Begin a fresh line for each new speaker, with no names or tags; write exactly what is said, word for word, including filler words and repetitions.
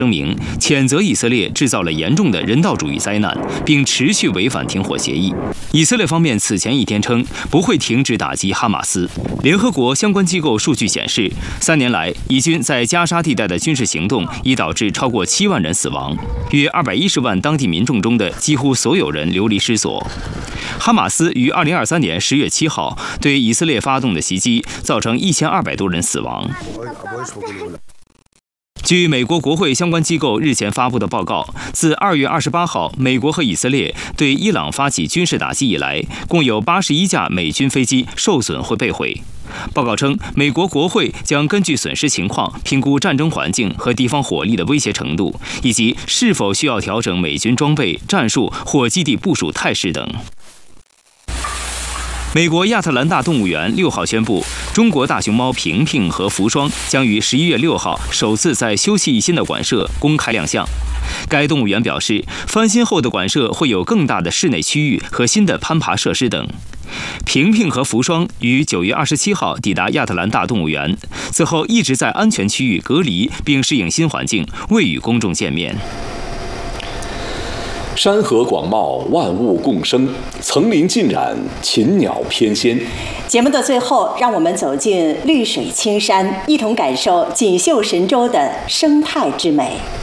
声明谴责以色列制造了严重的人道主义灾难，并持续违反停火协议。以色列方面此前一天称不会停止打击哈马斯。联合国相关机构数据显示，三年来，以军在加沙地带的军事行动已导致超过七万人死亡，约二百一十万当地民众中的几乎所有人流离失所。哈马斯于二零二三年十月七号对以色列发动的袭击，造成一千二百多人死亡。据美国国会相关机构日前发布的报告，自二月二十八号美国和以色列对伊朗发起军事打击以来，共有八十一架美军飞机受损或被毁。报告称，美国国会将根据损失情况评估战争环境和地方火力的威胁程度，以及是否需要调整美军装备、战术或基地部署态势等。美国亚特兰大动物园六号宣布，中国大熊猫平平和福双将于十一月六号首次在休憩一新的馆舍公开亮相。该动物园表示，翻新后的馆舍会有更大的室内区域和新的攀爬设施等。平平和福双于九月二十七号抵达亚特兰大动物园，此后一直在安全区域隔离并适应新环境，未与公众见面。
山河广袤，万物共生，层林尽染，禽鸟翩跹。
节目的最后，让我们走进绿水青山，一同感受锦绣神州的生态之美。